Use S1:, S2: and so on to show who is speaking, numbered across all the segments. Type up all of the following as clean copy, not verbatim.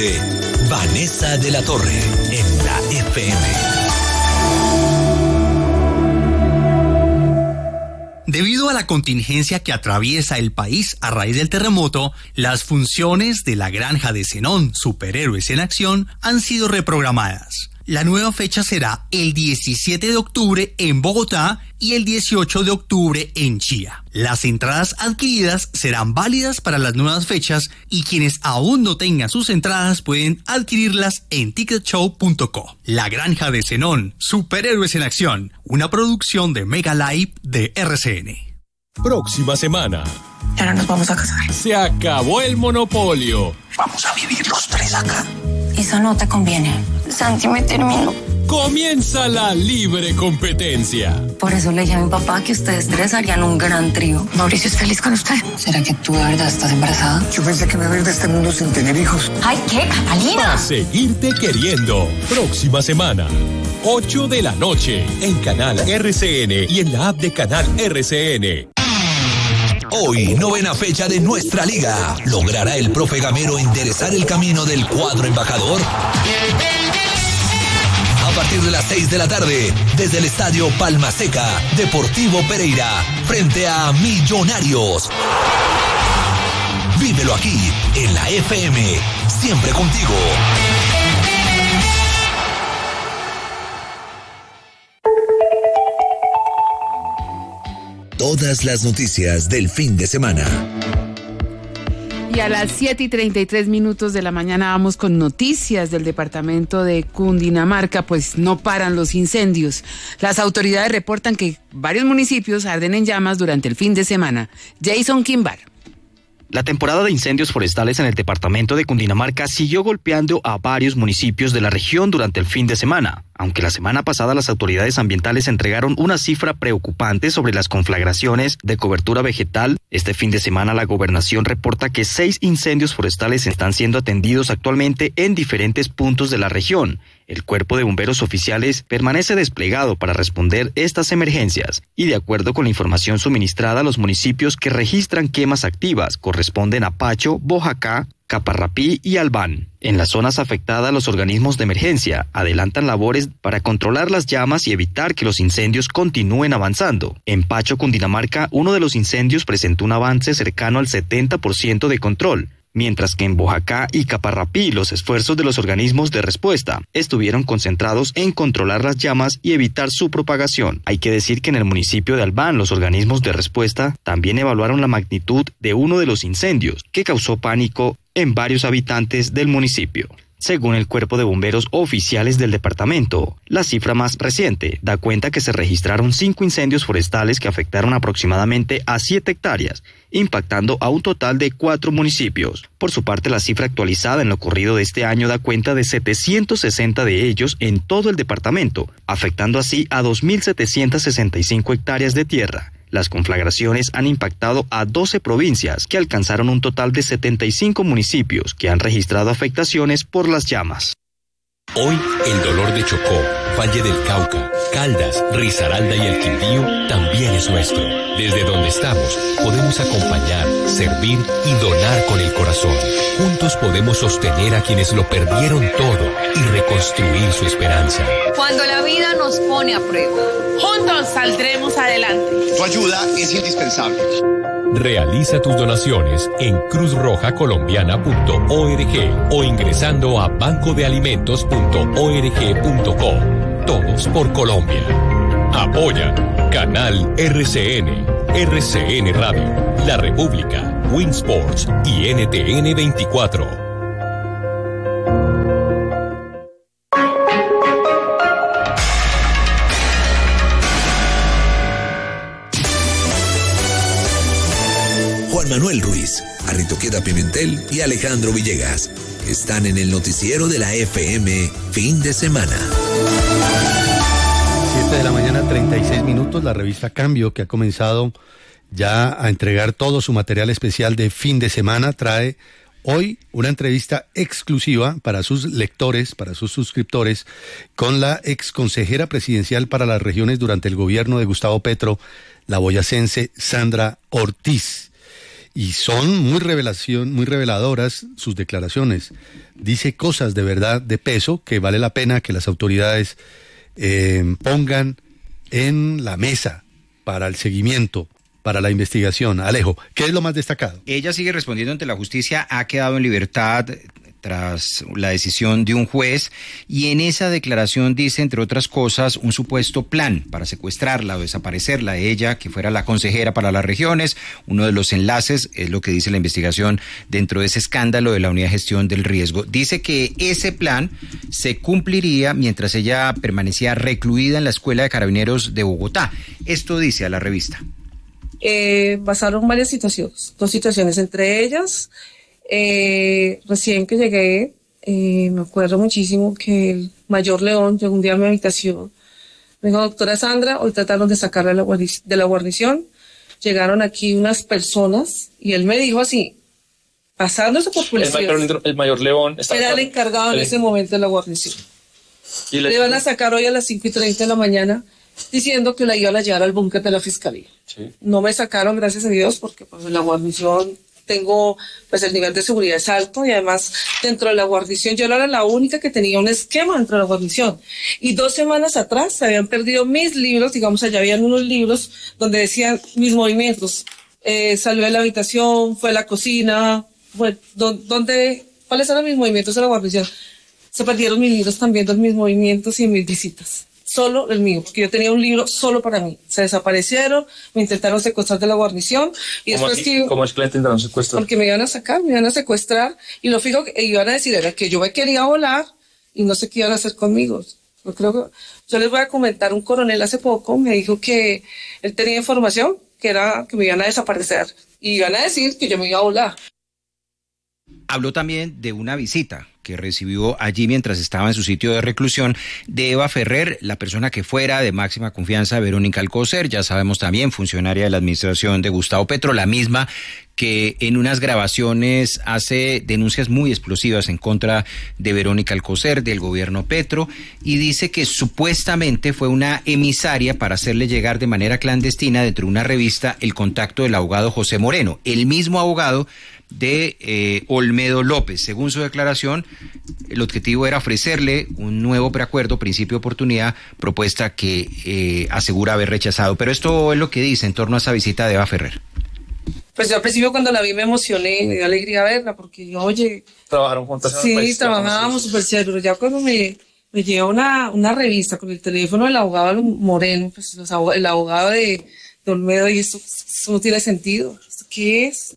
S1: conduce Vanessa de la Torre en la FM.
S2: Debido a la contingencia que atraviesa el país a raíz del terremoto, las funciones de la Granja de Zenón, Superhéroes en Acción, han sido reprogramadas. La nueva fecha será el 17 de octubre en Bogotá y el 18 de octubre en Chía. Las entradas adquiridas serán válidas para las nuevas fechas y quienes aún no tengan sus entradas pueden adquirirlas en ticketshow.co. La Granja de Zenón, Superhéroes en Acción, una producción de Mega Live de RCN.
S3: Próxima semana.
S4: Ya no nos vamos a casar.
S3: Se acabó el monopolio.
S4: Vamos a vivir los tres acá. Eso no te conviene. Santi me terminó.
S3: Comienza la libre competencia.
S4: Por eso le dije a mi papá que ustedes tres harían un gran trío. Mauricio es feliz con usted. ¿Será que tú de verdad estás embarazada?
S5: Yo pensé que me iba a ir de este mundo sin tener hijos.
S4: ¡Ay, qué, Catalina!
S3: A seguirte queriendo. Próxima semana, 8 de la noche, en Canal RCN y en la app de Canal RCN.
S1: Hoy, novena fecha de nuestra liga. ¿Logrará el profe Gamero enderezar el camino del cuadro embajador? A partir de las 6 de la tarde, desde el Estadio Palma Seca, Deportivo Pereira, frente a Millonarios. Vívelo aquí, en la FM, siempre contigo. Todas las noticias del fin de semana.
S6: Y a las 7:33 de la mañana vamos con noticias del departamento de Cundinamarca, pues no paran los incendios. Las autoridades reportan que varios municipios arden en llamas durante el fin de semana. Jason Quimbar.
S7: La temporada de incendios forestales en el departamento de Cundinamarca siguió golpeando a varios municipios de la región durante el fin de semana. Aunque la semana pasada las autoridades ambientales entregaron una cifra preocupante sobre las conflagraciones de cobertura vegetal, este fin de semana la gobernación reporta que 6 incendios forestales están siendo atendidos actualmente en diferentes puntos de la región. El cuerpo de bomberos oficiales permanece desplegado para responder estas emergencias y de acuerdo con la información suministrada, los municipios que registran quemas activas corresponden a Pacho, Boyacá, Caparrapí y Albán. En las zonas afectadas, los organismos de emergencia adelantan labores para controlar las llamas y evitar que los incendios continúen avanzando. En Pacho, Cundinamarca, uno de los incendios presentó un avance cercano al 70% de control, mientras que en Boyacá y Caparrapí los esfuerzos de los organismos de respuesta estuvieron concentrados en controlar las llamas y evitar su propagación. Hay que decir que en el municipio de Albán los organismos de respuesta también evaluaron la magnitud de uno de los incendios, que causó pánico en varios habitantes del municipio. Según el cuerpo de bomberos oficiales del departamento, la cifra más reciente da cuenta que se registraron 5 incendios forestales que afectaron aproximadamente a 7 hectáreas, impactando a un total de 4 municipios. Por su parte, la cifra actualizada en lo corrido de este año da cuenta de 760 de ellos en todo el departamento, afectando así a 2.765 hectáreas de tierra. Las conflagraciones han impactado a 12 provincias, que alcanzaron un total de 75 municipios que han registrado afectaciones por las llamas.
S3: Hoy, el dolor de Chocó, Valle del Cauca, Caldas, Risaralda y el Quindío también es nuestro. Desde donde estamos, podemos acompañar, servir y donar con el corazón. Juntos podemos sostener a quienes lo perdieron todo y reconstruir su esperanza.
S8: Cuando la vida nos pone a prueba, juntos saldremos adelante.
S5: Tu ayuda es indispensable.
S3: Realiza tus donaciones en cruzrojacolombiana.org o ingresando a bancodealimentos.org.co. Todos por Colombia. Apoya Canal RCN, RCN Radio, La República, Winsports y NTN 24.
S1: Juan Manuel Ruiz, Arritoqueta Pimentel y Alejandro Villegas están en el noticiero de la FM fin de semana.
S9: 7 de la mañana, 36 minutos. La revista Cambio, que ha comenzado ya a entregar todo su material especial de fin de semana, trae hoy una entrevista exclusiva para sus lectores, para sus suscriptores, con la exconsejera presidencial para las regiones durante el gobierno de Gustavo Petro, la boyacense Sandra Ortiz. Y son muy reveladoras sus declaraciones. Dice cosas de verdad de peso que vale la pena que las autoridades pongan en la mesa para el seguimiento, para la investigación. Alejo, ¿qué es lo más destacado?
S7: Ella sigue respondiendo ante la justicia, ha quedado en libertad tras la decisión de un juez, y en esa declaración dice, entre otras cosas, un supuesto plan para secuestrarla o desaparecerla, ella que fuera la consejera para las regiones. Uno de los enlaces es lo que dice la investigación dentro de ese escándalo de la Unidad de Gestión del Riesgo. Dice que ese plan se cumpliría mientras ella permanecía recluida en la Escuela de Carabineros de Bogotá. Esto dice a la revista.
S10: Pasaron varias situaciones, 2 situaciones, entre ellas, recién que llegué, me acuerdo muchísimo que el mayor León llegó un día a mi habitación, me dijo, doctora Sandra, hoy trataron de sacarla de la guarnición, llegaron aquí unas personas, y él me dijo así, pasándose por policía.
S11: El mayor León
S10: era el encargado en ese momento de la guarnición. ¿Y le van a sacar hoy a las 5:30 de la mañana, diciendo que la iban a llevar al búnker de la fiscalía?
S11: Sí.
S10: No me sacaron, gracias a Dios, porque pues en la guarnición tengo, pues el nivel de seguridad es alto, y además dentro de la guarnición yo era la única que tenía un esquema dentro de la guarnición. Y 2 semanas atrás se habían perdido mis libros, digamos, allá habían unos libros donde decían mis movimientos. Salió de la habitación, fue a la cocina, ¿cuáles eran mis movimientos en la guarnición? Se perdieron mis libros también, mis movimientos y mis visitas. Solo el mío, porque yo tenía un libro solo para mí. Se desaparecieron, me intentaron secuestrar de la guarnición. Y después
S11: ¿Cómo es que le intentaron secuestrar?
S10: Porque me iban a sacar, me iban a secuestrar, y lo fijo que iban a decir era que yo me quería volar y no sé qué iban a hacer conmigo. Yo les voy a comentar, un coronel hace poco me dijo que él tenía información que era que me iban a desaparecer y iban a decir que yo me iba a volar.
S7: Habló también de una visita que recibió allí mientras estaba en su sitio de reclusión de Eva Ferrer, la persona que fuera de máxima confianza de Verónica Alcocer, ya sabemos también, funcionaria de la administración de Gustavo Petro, la misma que en unas grabaciones hace denuncias muy explosivas en contra de Verónica Alcocer, del gobierno Petro, y dice que supuestamente fue una emisaria para hacerle llegar de manera clandestina dentro de una revista el contacto del abogado José Moreno, el mismo abogado de Olmedo López. Según su declaración, el objetivo era ofrecerle un nuevo preacuerdo, principio de oportunidad, propuesta que asegura haber rechazado. Pero esto es lo que dice en torno a esa visita de Eva Ferrer.
S10: Pues yo al principio cuando la vi me emocioné, me dio alegría verla, porque yo, oye...
S11: ¿Trabajaron juntas?
S10: Sí, trabajábamos súper chévere, pero ya cuando me lleva una revista con el teléfono del abogado Moreno, pues el abogado de Olmedo, y esto no tiene sentido. ¿Esto qué es?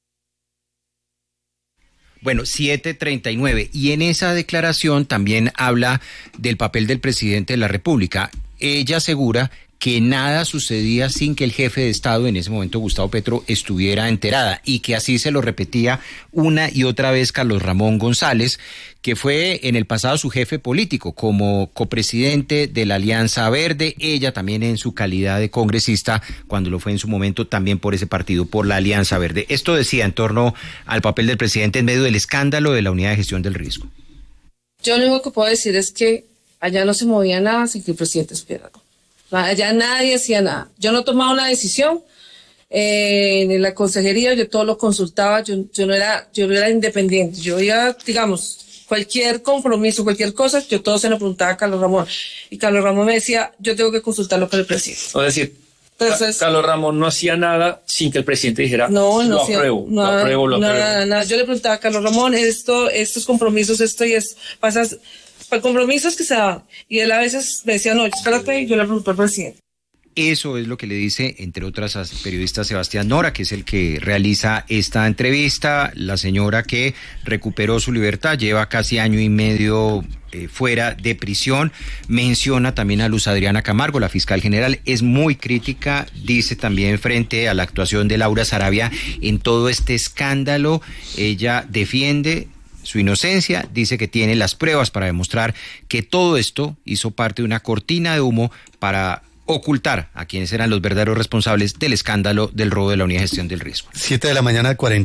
S7: Bueno, 7:39, y en esa declaración también habla del papel del presidente de la República. Ella asegura que nada sucedía sin que el jefe de Estado, en ese momento Gustavo Petro, estuviera enterada, y que así se lo repetía una y otra vez Carlos Ramón González, que fue en el pasado su jefe político como copresidente de la Alianza Verde, ella también en su calidad de congresista, cuando lo fue en su momento también por ese partido, por la Alianza Verde. Esto decía en torno al papel del presidente en medio del escándalo de la Unidad de Gestión del Riesgo.
S10: Yo lo único que puedo decir es que allá no se movía nada sin que el presidente supiera. Allá nadie hacía nada. Yo no tomaba una decisión en la consejería, yo todo lo consultaba, yo no era independiente. Yo iba, digamos, cualquier compromiso, cualquier cosa, yo todo se lo preguntaba a Carlos Ramón. Y Carlos Ramón me decía, yo tengo que consultarlo con el presidente.
S11: Es decir, entonces, Carlos Ramón no hacía nada sin que el presidente dijera,
S10: lo
S11: apruebo.
S10: Nada. Yo le preguntaba a Carlos Ramón, estos compromisos, esto y es, pasas... Para compromisos que se daban. Y él a veces me decía, no, espérate, y yo le pregunto al presidente.
S7: Eso es lo que le dice, entre otras, al periodista Sebastián Nora, que es el que realiza esta entrevista. La señora que recuperó su libertad, lleva casi año y medio fuera de prisión. Menciona también a Luz Adriana Camargo, la fiscal general. Es muy crítica, dice también frente a la actuación de Laura Sarabia en todo este escándalo. Ella defiende su inocencia, dice que tiene las pruebas para demostrar que todo esto hizo parte de una cortina de humo para ocultar a quienes eran los verdaderos responsables del escándalo del robo de la Unidad de Gestión del Riesgo.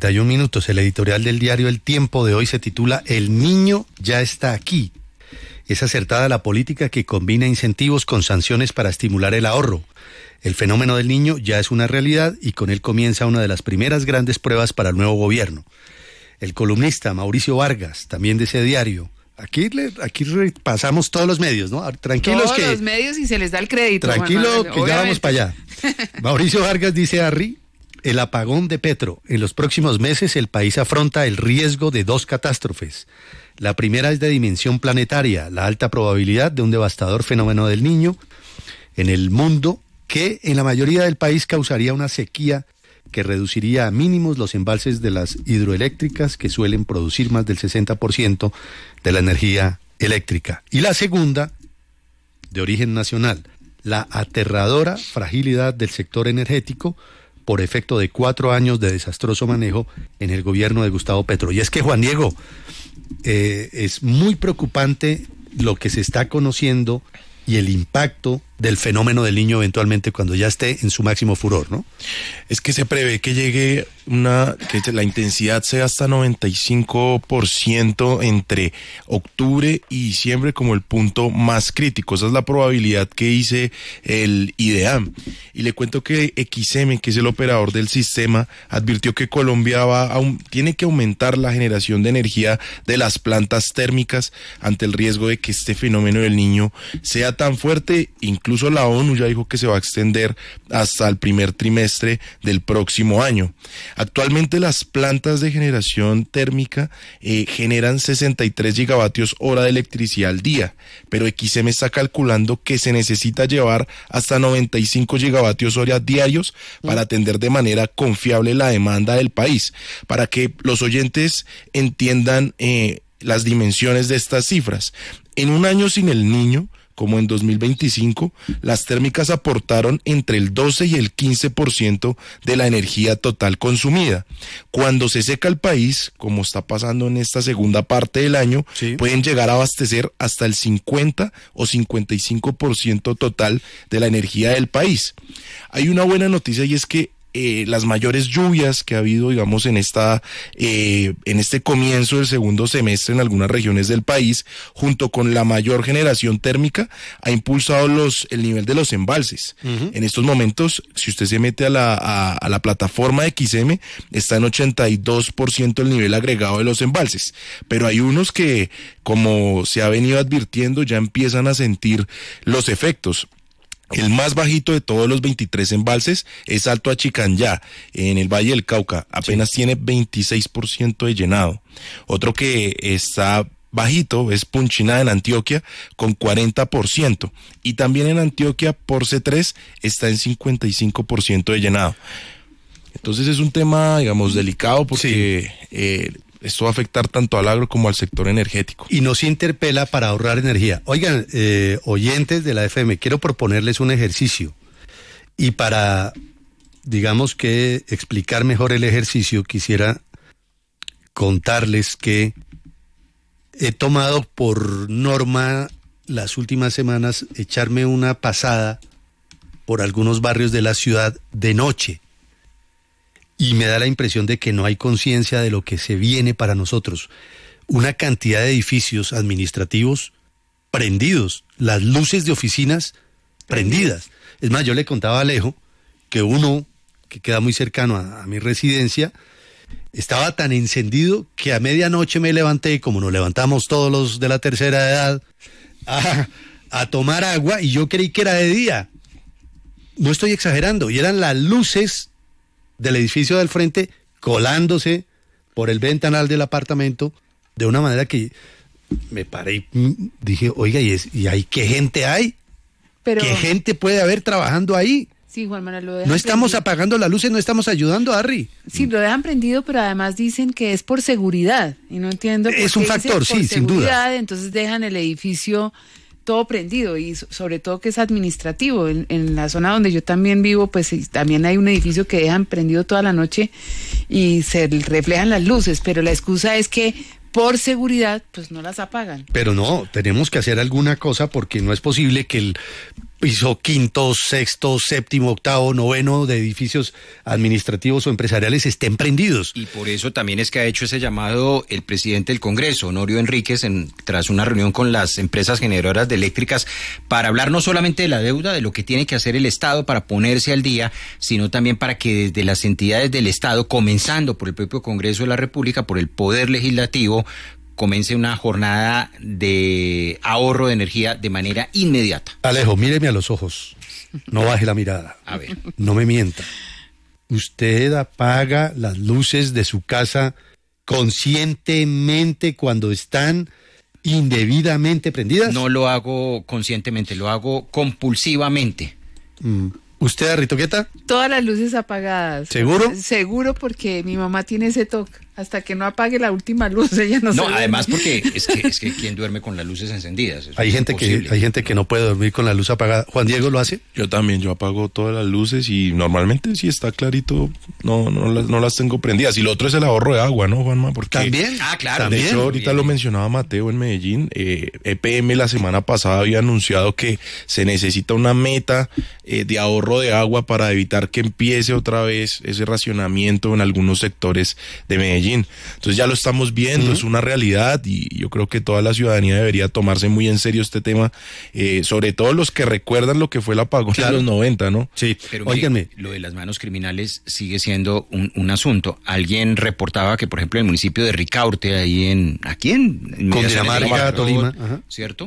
S7: 7:41. El editorial del diario El Tiempo de hoy se titula El niño ya está aquí.
S9: Es acertada la política que combina incentivos con sanciones para estimular el ahorro. El fenómeno del Niño ya es una realidad y con él comienza una de las primeras grandes pruebas para el nuevo gobierno. El columnista Mauricio Vargas, también de ese diario. Aquí repasamos todos los medios, ¿no? Tranquilos
S6: todos los medios y se les da el crédito.
S9: Tranquilo, que ya vamos para allá. Mauricio Vargas dice, Harry, el apagón de Petro. En los próximos meses el país afronta el riesgo de 2 catástrofes. La primera es de dimensión planetaria, la alta probabilidad de un devastador fenómeno del Niño en el mundo que en la mayoría del país causaría una sequía que reduciría a mínimos los embalses de las hidroeléctricas que suelen producir más del 60% de la energía eléctrica. Y la segunda, de origen nacional, la aterradora fragilidad del sector energético por efecto de 4 años de desastroso manejo en el gobierno de Gustavo Petro. Y es que, Juan Diego, es muy preocupante lo que se está conociendo y el impacto del fenómeno del Niño eventualmente cuando ya esté en su máximo furor, ¿no?
S12: Es que se prevé que llegue que la intensidad sea hasta 95% entre octubre y diciembre como el punto más crítico. Esa es la probabilidad que dice el IDEAM. Y le cuento que XM, que es el operador del sistema, advirtió que Colombia tiene que aumentar la generación de energía de las plantas térmicas ante el riesgo de que este fenómeno del Niño sea tan fuerte. Incluso la ONU ya dijo que se va a extender hasta el primer trimestre del próximo año. Actualmente las plantas de generación térmica generan 63 gigavatios hora de electricidad al día, pero XM está calculando que se necesita llevar hasta 95 gigavatios hora diarios para atender de manera confiable la demanda del país. Para que los oyentes entiendan las dimensiones de estas cifras, en un año sin el Niño, como en 2025, las térmicas aportaron entre el 12 y el 15% de la energía total consumida. Cuando se seca el país, como está pasando en esta segunda parte del año, sí, pueden llegar a abastecer hasta el 50 o 55% total de la energía del país. Hay una buena noticia y es que las mayores lluvias que ha habido, digamos, en este comienzo del segundo semestre en algunas regiones del país, junto con la mayor generación térmica, ha impulsado el nivel de los embalses. En estos momentos, si usted se mete a la plataforma de XM, está en 82% el nivel agregado de los embalses. Pero hay unos que, como se ha venido advirtiendo, ya empiezan a sentir los efectos. El más bajito de todos los 23 embalses es Alto Achicanyá, en el Valle del Cauca. Apenas tiene 26% de llenado. Otro que está bajito es Punchiná en Antioquia con 40%. Y también en Antioquia, Porce 3 está en 55% de llenado. Entonces es un tema, digamos, delicado porque esto va a afectar tanto al agro como al sector energético.
S9: Y nos interpela para ahorrar energía. Oigan, oyentes de la FM, quiero proponerles un ejercicio. Y para, digamos que explicar mejor el ejercicio, quisiera contarles que he tomado por norma las últimas semanas echarme una pasada por algunos barrios de la ciudad de noche. Y me da la impresión de que no hay conciencia de lo que se viene para nosotros. Una cantidad de edificios administrativos prendidos, las luces de oficinas prendidas. Es más, yo le contaba a Alejo que uno que queda muy cercano a mi residencia estaba tan encendido que a medianoche me levanté, como nos levantamos todos los de la tercera edad, a tomar agua y yo creí que era de día. No estoy exagerando, y eran las luces del edificio del frente colándose por el ventanal del apartamento de una manera que me paré y dije, oiga, ¿y ahí qué gente hay? ¿Qué gente puede haber trabajando ahí?
S6: Sí, Juan Manuel, lo dejan
S9: no estamos prendido. Apagando las luces, no estamos ayudando a Harry.
S6: Sí, lo dejan prendido, pero además dicen que es por seguridad, y no entiendo por qué.
S9: Es un factor, sí, sin duda.
S6: Entonces dejan el edificio todo prendido, y sobre todo que es administrativo. En la zona donde yo también vivo, pues también hay un edificio que dejan prendido toda la noche y se reflejan las luces, pero la excusa es que por seguridad pues no las apagan.
S9: Pero no, tenemos que hacer alguna cosa porque no es posible que piso quinto, sexto, séptimo, octavo, noveno de edificios administrativos o empresariales estén prendidos.
S13: Y por eso también es que ha hecho ese llamado el presidente del Congreso, Honorio Enríquez, tras una reunión con las empresas generadoras de eléctricas para hablar no solamente de la deuda, de lo que tiene que hacer el Estado para ponerse al día, sino también para que desde las entidades del Estado, comenzando por el propio Congreso de la República, por el Poder Legislativo, comience una jornada de ahorro de energía de manera inmediata.
S9: Alejo, míreme a los ojos, no baje la mirada.
S13: A ver.
S9: No me mienta. ¿Usted apaga las luces de su casa conscientemente cuando están indebidamente prendidas?
S13: No lo hago conscientemente, lo hago compulsivamente.
S9: ¿Usted, Arritoqueta?
S6: Todas las luces apagadas.
S9: ¿Seguro?
S6: Seguro, porque mi mamá tiene ese toque. Hasta que no apague la última luz, ella no se duerme.
S13: Además porque es que ¿quién duerme con las luces encendidas?
S9: Hay gente que no puede dormir con la luz apagada. ¿Juan Diego lo hace?
S12: Yo también, yo apago todas las luces y normalmente si está clarito, no las tengo prendidas. Y lo otro es el ahorro de agua, ¿no, Juanma? Porque
S9: ¿También?
S13: Claro.
S12: De hecho, ahorita lo mencionaba Mateo en Medellín. EPM la semana pasada había anunciado que se necesita una meta de ahorro de agua para evitar que empiece otra vez ese racionamiento en algunos sectores de Medellín. Entonces ya lo estamos viendo, es una realidad y yo creo que toda la ciudadanía debería tomarse muy en serio este tema, sobre todo los que recuerdan lo que fue el apagón de los 90, ¿no?
S9: Sí,
S13: pero mire, lo de las manos criminales sigue siendo un asunto. Alguien reportaba que, por ejemplo, en el municipio de Ricaurte, aquí en
S9: Cundinamarca, Tolima,
S13: ¿cierto?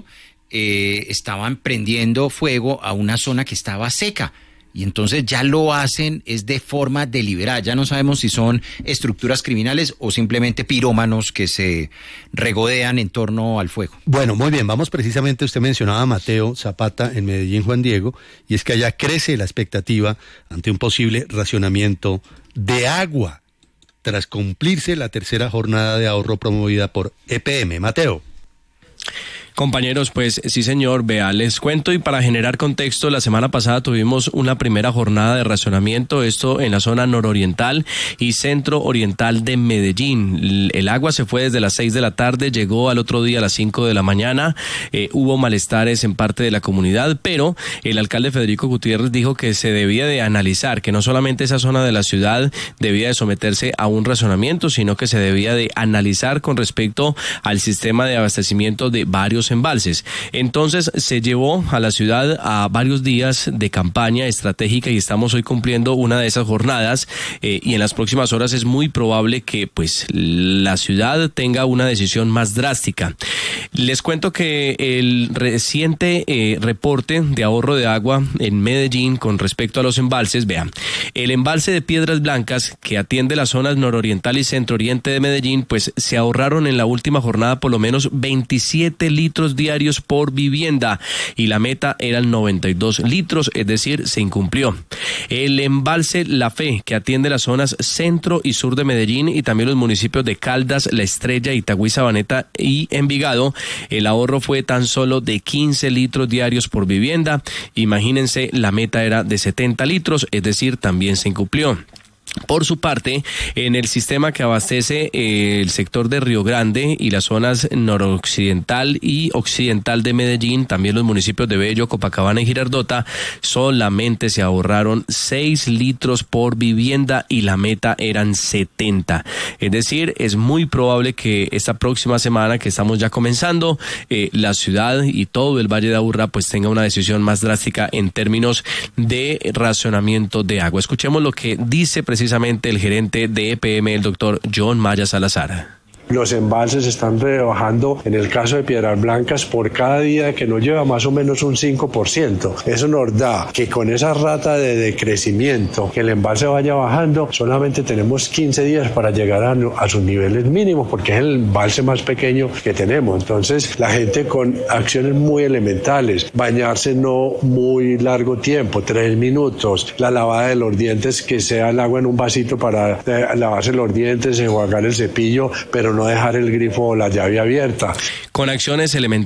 S13: Estaban prendiendo fuego a una zona que estaba seca. Y entonces ya lo hacen es de forma deliberada. Ya no sabemos si son estructuras criminales o simplemente pirómanos que se regodean en torno al fuego.
S9: Bueno, muy bien. Vamos precisamente, usted mencionaba a Mateo Zapata en Medellín, Juan Diego, y es que allá crece la expectativa ante un posible racionamiento de agua tras cumplirse la tercera jornada de ahorro promovida por EPM. Mateo.
S14: Compañeros, pues sí señor, vea, les cuento y para generar contexto, la semana pasada tuvimos una primera jornada de racionamiento, esto en la zona nororiental y centro oriental de Medellín. El agua se fue desde las 6 de la tarde, llegó al otro día a las 5 de la mañana, hubo malestares en parte de la comunidad, pero el alcalde Federico Gutiérrez dijo que se debía de analizar, que no solamente esa zona de la ciudad debía de someterse a un racionamiento, sino que se debía de analizar con respecto al sistema de abastecimiento de varios embalses. Entonces se llevó a la ciudad a varios días de campaña estratégica y estamos hoy cumpliendo una de esas jornadas y en las próximas horas es muy probable que pues la ciudad tenga una decisión más drástica. Les cuento que el reciente reporte de ahorro de agua en Medellín con respecto a los embalses, vean, el embalse de Piedras Blancas que atiende las zonas nororiental y centro-oriente de Medellín, pues se ahorraron en la última jornada por lo menos 27 litros diarios por vivienda y la meta eran 92 litros, es decir, se incumplió. El embalse La Fe, que atiende las zonas centro y sur de Medellín y también los municipios de Caldas, La Estrella, Itagüí, Sabaneta y Envigado, el ahorro fue tan solo de 15 litros diarios por vivienda. Imagínense, la meta era de 70 litros, es decir, también se incumplió. Por su parte, en el sistema que abastece el sector de Río Grande y las zonas noroccidental y occidental de Medellín, también los municipios de Bello, Copacabana y Girardota, solamente se ahorraron 6 litros por vivienda y la meta eran 70. Es decir, es muy probable que esta próxima semana que estamos ya comenzando, la ciudad y todo el Valle de Aburrá pues tenga una decisión más drástica en términos de racionamiento de agua. Escuchemos lo que dice precisamente el gerente de EPM, el doctor John Maya Salazar.
S15: Los embalses están rebajando, en el caso de Piedras Blancas, por cada día que nos lleva más o menos un 5%. Eso nos da que con esa rata de decrecimiento, que el embalse vaya bajando, solamente tenemos 15 días para llegar a sus niveles mínimos, porque es el embalse más pequeño que tenemos. Entonces, la gente con acciones muy elementales, bañarse no muy largo tiempo, 3 minutos, la lavada de los dientes, que sea el agua en un vasito para lavarse los dientes, enjuagar el cepillo, pero no dejar el grifo o la llave abierta.
S14: Con acciones elementales